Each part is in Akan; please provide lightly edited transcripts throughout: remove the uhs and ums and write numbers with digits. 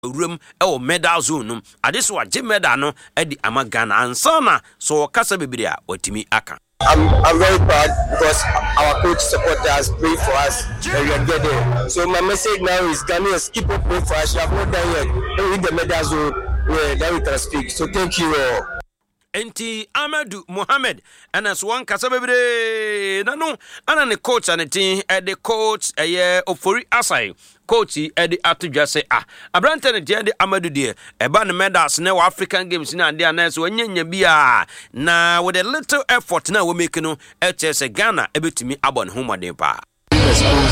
room medal zone ade so agye medal no edi ama Ghana ansana so kasa bebere a watimi aka. I'm very proud because our coach support us, pray for us, and we are get there. So my message now is Ghanaians, keep on praying for us. We have not done yet. And with the medal zone, then we can speak. So thank you all. Enti Amadou Mohamed and as one kasabebre nanu ana ne coach and the coach Ofori Asai coach Eddie Atudwa say abrante ne de Amadou de eba ne medals na African Games na ade na so nyanya bia na with a little effort na we make no say Ghana ebetumi abon homode pa. He's an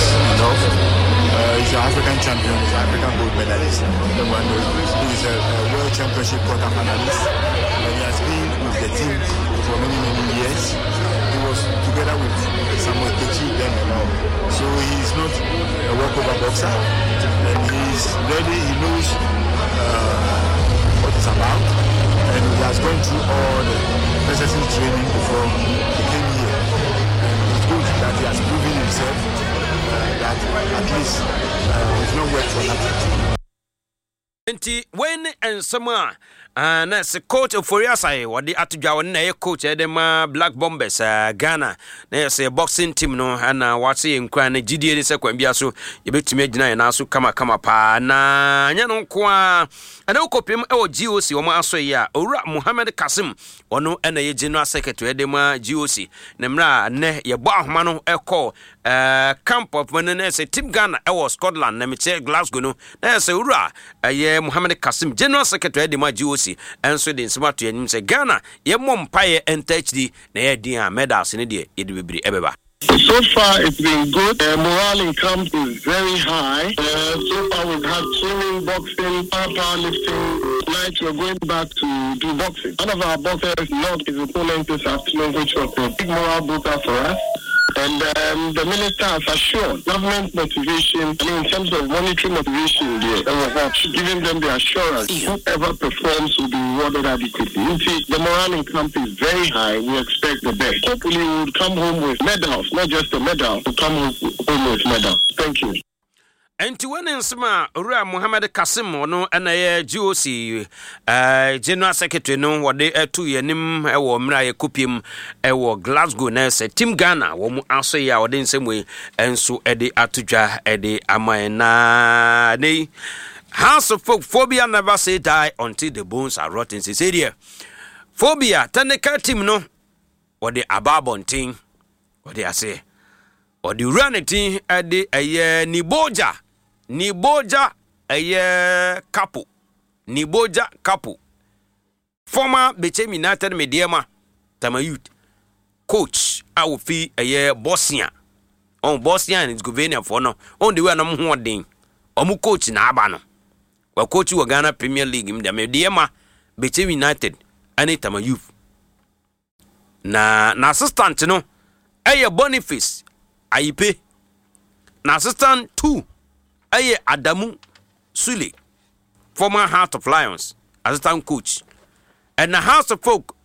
African champion, he's an African gold medalist. He's a world championship quarter finalist. And he has been with the team for many years. He was together with Samuel Techi then and now. So he's not a walkover boxer. And he's ready, he knows what it's about. And he has gone through all the necessary training before he came here. And it's good that he has proven himself that at least it's not work for nothing. Enti when and summer na se coach Ofori Asai wadi atudwa won na ye coach edema Black Bombers Ghana na se boxing team no na wase enkwa na gidie ni se kwambia so yebetumi agina na so kama pa na nya no nko a na ukopem e GOC wo ma aso ya Owura Mohammed Kasim ono na ye general secretary edema GOC na mra ne ye bo ahoma no ekọ camp of when say team Ghana e was Scotland na meche Glasgow no na se Owura ye Mohammed Kasim general secretary edema GOC and so the smart to say Ghana ye mompaye NTHD na ye dia medals ni de ye de bibiri ebeba. So far, it's been good. Morale in camp is very high. So far, we've had swimming, boxing, powerlifting. Tonight, we're going back to do boxing. One of our boxers knocked his opponent this afternoon, which was a big morale booster for us. And the minister has assured government motivation, in terms of monetary motivation, giving them the assurance whoever performs will be rewarded adequately. You see, the morale in camp is very high. We expect the best. Hopefully, we will come home with medals, not just a medal, we'll come home with medals. Thank you. Enti wenen sma Owura Mohammed Kasim ono na ye GOC general secretary no wode etu yanim e wo mra ye kopiem e wo Glasgow na se team Ghana wo mu aso ya wode nsemwe enso e de atudwa e de aman na nei House of Folk phobia never say die until the bones are rotten say there phobia technical team no wode ababontin wode ase wode running e de eye Niboja eye Kapu former Bechem United Mediema Tama Youth coach awofi eye Bosnia on Bosnia and Herzegovina for no on the way na mo den omu coach na aba no wa coach wa Ghana Premier League im da Mediema Bechem United ani Tama Youth na assistant no eye Boniface Ayipe na assistant 2 Aye Adamu Sule, former Heart of Lions, assistant coach. And the House of Folk,